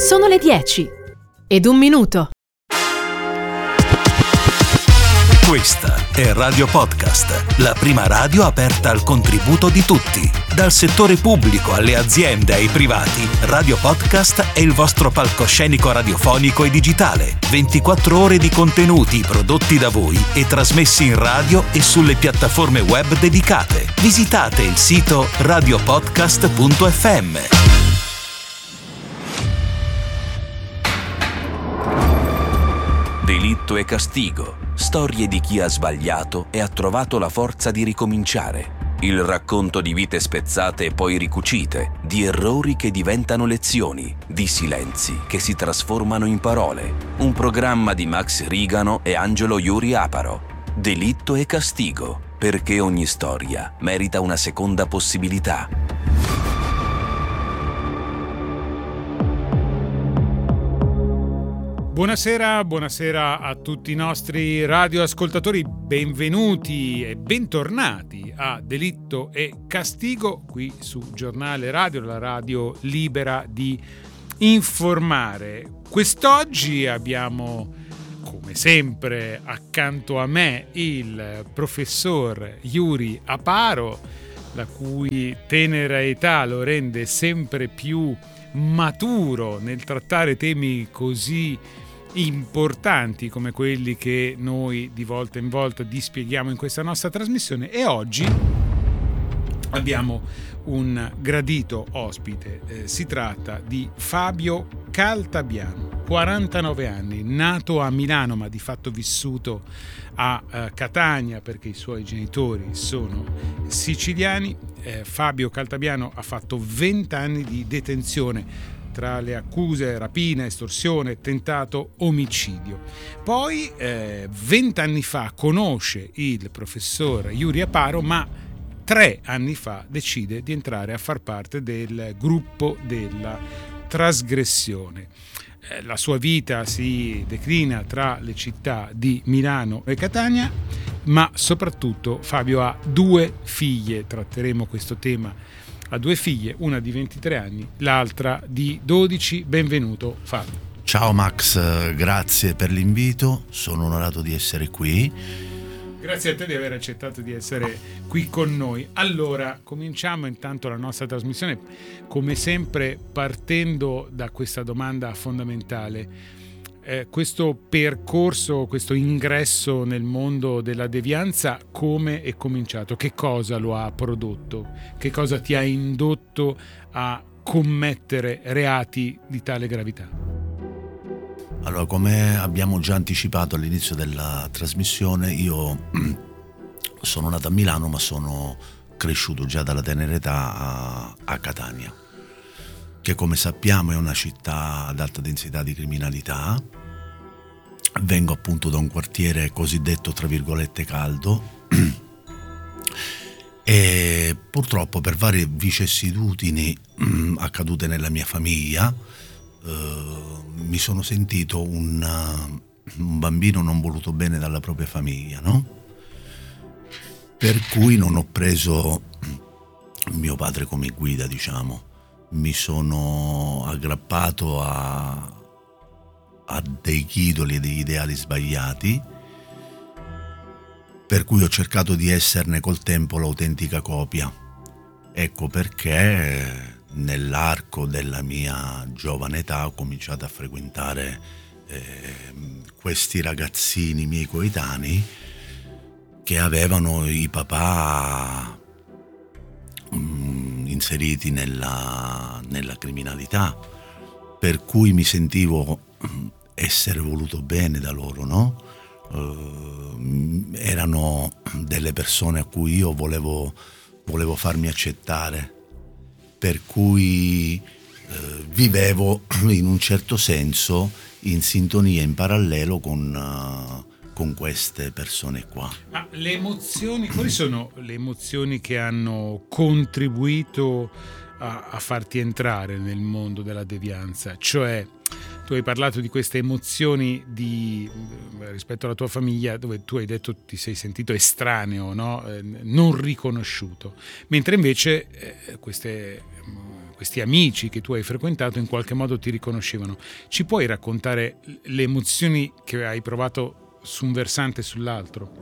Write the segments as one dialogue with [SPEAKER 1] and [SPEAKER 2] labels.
[SPEAKER 1] Sono le 10:01.
[SPEAKER 2] Questa è Radio Podcast, la prima radio aperta al contributo di tutti. Dal settore pubblico alle aziende e ai privati, Radio Podcast è il vostro palcoscenico radiofonico e digitale. 24 ore di contenuti prodotti da voi e trasmessi in radio e sulle piattaforme web dedicate. Visitate il sito radiopodcast.fm. Delitto e castigo. Storie di chi ha sbagliato e ha trovato la forza di ricominciare. Il racconto di vite spezzate e poi ricucite, di errori che diventano lezioni, di silenzi che si trasformano in parole. Un programma di Max Rigano e Angelo Iuri Aparo. Delitto e castigo, perché ogni storia merita una seconda possibilità.
[SPEAKER 3] Buonasera a tutti i nostri radioascoltatori, benvenuti e bentornati a Delitto e Castigo qui su Giornale Radio, la radio libera di informare. Quest'oggi abbiamo, come sempre, accanto a me il professor Iuri Aparo, la cui tenera età lo rende sempre più maturo nel trattare temi così importanti come quelli che noi di volta in volta dispieghiamo in questa nostra trasmissione. E oggi abbiamo un gradito ospite, si tratta di Fabio Caltabiano, 49 anni, nato a Milano ma di fatto vissuto a Catania perché i suoi genitori sono siciliani. Fabio Caltabiano ha fatto 20 anni di detenzione tra le accuse rapina, estorsione, tentato omicidio. Poi 20 anni fa conosce il professor Iuri Aparo, ma 3 anni fa decide di entrare a far parte del gruppo della trasgressione. La sua vita si declina tra le città di Milano e Catania, ma soprattutto Fabio ha 2 figlie. Tratteremo questo tema. Ha 2 figlie, una di 23 anni, l'altra di 12. Benvenuto Fabio.
[SPEAKER 4] Ciao Max, grazie per l'invito, sono onorato di essere qui.
[SPEAKER 3] Grazie a te di aver accettato di essere qui con noi. Allora, cominciamo intanto la nostra trasmissione, come sempre partendo da questa domanda fondamentale. Questo percorso, questo ingresso nel mondo della devianza, come è cominciato? Che cosa lo ha prodotto? Che cosa ti ha indotto a commettere reati di tale gravità?
[SPEAKER 4] Allora, come abbiamo già anticipato all'inizio della trasmissione, io sono nato a Milano ma sono cresciuto già dalla tenera età a Catania, che come sappiamo è una città ad alta densità di criminalità. Vengo appunto da un quartiere cosiddetto tra virgolette caldo e purtroppo per varie vicissitudini accadute nella mia famiglia mi sono sentito un bambino non voluto bene dalla propria famiglia, no? Per cui non ho preso mio padre come guida, diciamo. Mi sono aggrappato a dei idoli e degli ideali sbagliati, per cui ho cercato di esserne col tempo l'autentica copia. Ecco perché nell'arco della mia giovane età ho cominciato a frequentare questi ragazzini miei coetanei che avevano i papà inseriti nella criminalità, per cui mi sentivo essere voluto bene da loro, no? Erano delle persone a cui io volevo farmi accettare, per cui vivevo in un certo senso in sintonia, in parallelo con queste persone qua.
[SPEAKER 3] Ma le emozioni, quali sono le emozioni che hanno contribuito a farti entrare nel mondo della devianza? Cioè, tu hai parlato di queste emozioni rispetto alla tua famiglia, dove tu hai detto ti sei sentito estraneo, no? Non riconosciuto, mentre invece queste questi amici che tu hai frequentato in qualche modo ti riconoscevano. Ci puoi raccontare le emozioni che hai provato su un versante e sull'altro?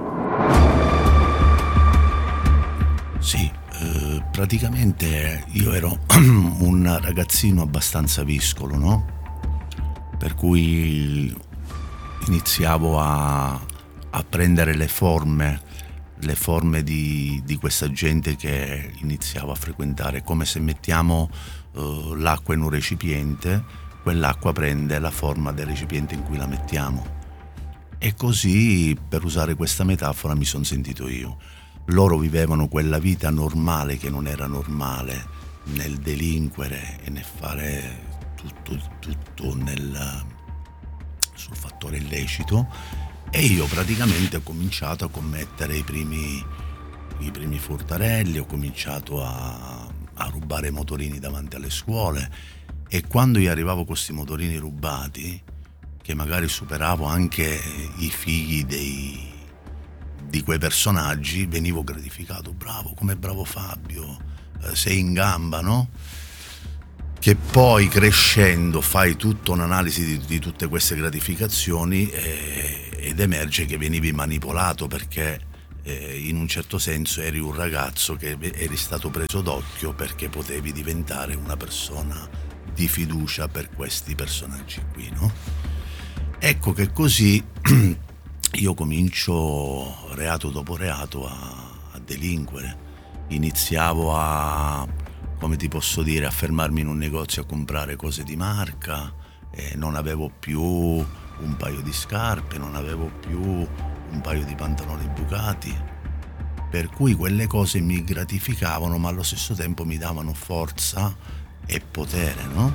[SPEAKER 4] Sì, praticamente io ero un ragazzino abbastanza viscolo, no? Per cui iniziavo a prendere le forme di questa gente che iniziavo a frequentare, come se mettiamo l'acqua in un recipiente, quell'acqua prende la forma del recipiente in cui la mettiamo. E così, per usare questa metafora, mi sono sentito io. Loro vivevano quella vita normale che non era normale, nel delinquere e nel fare tutto sul fattore illecito, e io praticamente ho cominciato a commettere i primi furtarelli, ho cominciato a rubare motorini davanti alle scuole, e quando io arrivavo con questi motorini rubati, che magari superavo anche i figli di quei personaggi, venivo gratificato. Bravo, come bravo Fabio, sei in gamba, no? Che poi crescendo fai tutta un'analisi di tutte queste gratificazioni ed emerge che venivi manipolato, perché in un certo senso eri un ragazzo che eri stato preso d'occhio perché potevi diventare una persona di fiducia per questi personaggi qui, no? Ecco che così io comincio reato dopo reato a delinquere. Iniziavo a fermarmi in un negozio a comprare cose di marca, non avevo più un paio di scarpe, non avevo più un paio di pantaloni bucati, per cui quelle cose mi gratificavano, ma allo stesso tempo mi davano forza e potere, no?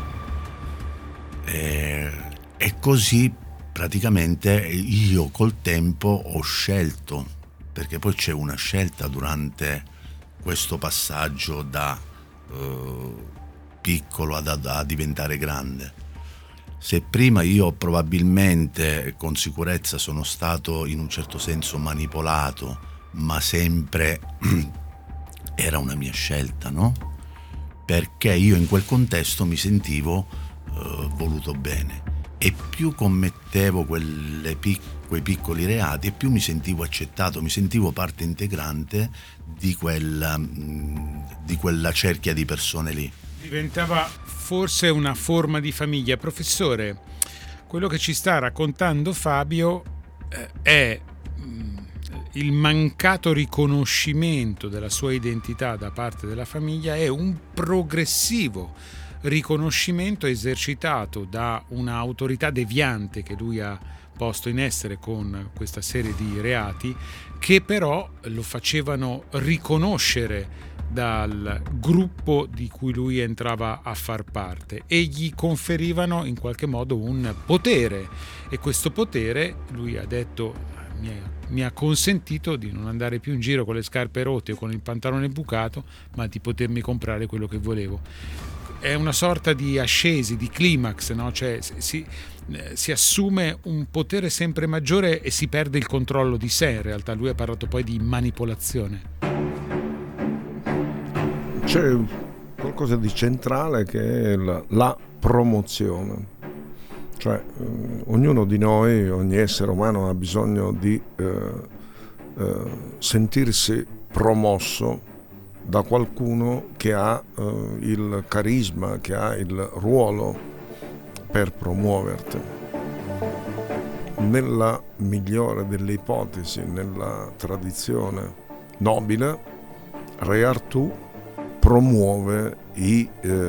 [SPEAKER 4] E così praticamente io col tempo ho scelto, perché poi c'è una scelta durante questo passaggio da piccolo a diventare grande. Se prima io probabilmente con sicurezza sono stato in un certo senso manipolato, ma sempre era una mia scelta, no? Perché io in quel contesto mi sentivo voluto bene, e più commettevo quei piccoli reati e più mi sentivo accettato, mi sentivo parte integrante di quella cerchia di persone lì.
[SPEAKER 3] Diventava forse una forma di famiglia. Professore, quello che ci sta raccontando Fabio è il mancato riconoscimento della sua identità da parte della famiglia, è un progressivo riconoscimento esercitato da un'autorità deviante che lui ha posto in essere con questa serie di reati, che però lo facevano riconoscere dal gruppo di cui lui entrava a far parte e gli conferivano in qualche modo un potere, e questo potere, lui ha detto, mi ha consentito di non andare più in giro con le scarpe rotte o con il pantalone bucato, ma di potermi comprare quello che volevo. È una sorta di ascesi, di climax, no? Cioè si assume un potere sempre maggiore e si perde il controllo di sé. In realtà lui ha parlato poi di manipolazione.
[SPEAKER 5] C'è qualcosa di centrale che è la promozione. Cioè ognuno di noi, ogni essere umano ha bisogno di sentirsi promosso da qualcuno che ha il carisma, che ha il ruolo per promuoverti. Nella migliore delle ipotesi, nella tradizione nobile, Re Artù promuove i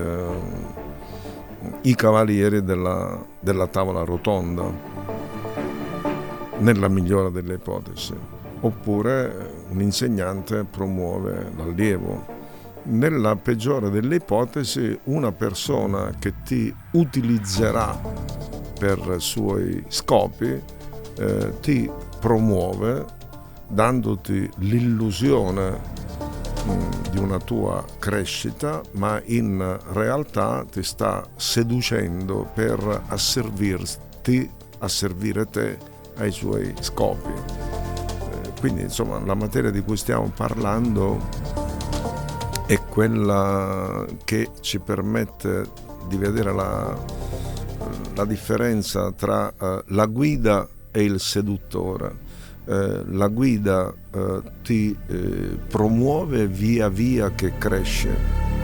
[SPEAKER 5] cavalieri della tavola rotonda, nella migliore delle ipotesi. Oppure un insegnante promuove l'allievo. Nella peggiore delle ipotesi, una persona che ti utilizzerà per suoi scopi ti promuove dandoti l'illusione di una tua crescita, ma in realtà ti sta seducendo per asservire te ai suoi scopi. Quindi insomma la materia di cui stiamo parlando è quella che ci permette di vedere la differenza tra la guida e il seduttore. La guida ti promuove via via che cresce.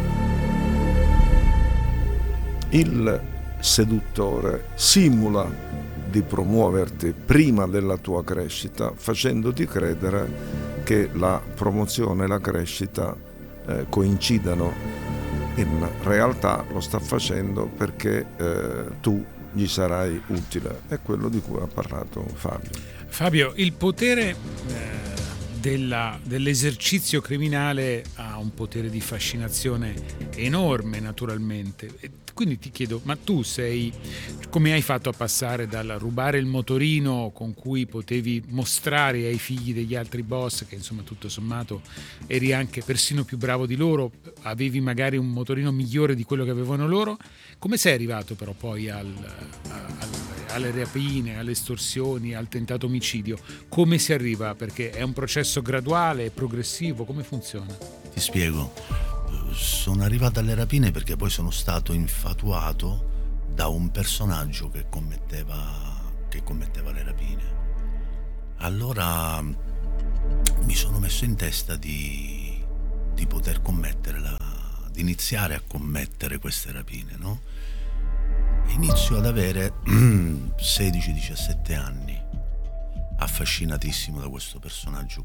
[SPEAKER 5] Il seduttore simula di promuoverti prima della tua crescita, facendoti credere che la promozione e la crescita coincidano. In realtà lo sta facendo perché tu gli sarai utile. È quello di cui ha parlato Fabio.
[SPEAKER 3] Fabio, il potere dell'esercizio criminale ha un potere di fascinazione enorme, naturalmente. E quindi ti chiedo, ma tu come hai fatto a passare dal rubare il motorino con cui potevi mostrare ai figli degli altri boss che insomma tutto sommato eri anche persino più bravo di loro, avevi magari un motorino migliore di quello che avevano loro, come sei arrivato però poi alle rapine, alle estorsioni, al tentato omicidio? Come si arriva? Perché è un processo graduale, progressivo, come funziona?
[SPEAKER 4] Ti spiego. Sono arrivato alle rapine perché poi sono stato infatuato da un personaggio che commetteva le rapine. Allora mi sono messo in testa di poter di iniziare a commettere queste rapine, no? Inizio ad avere 16-17 anni, affascinatissimo da questo personaggio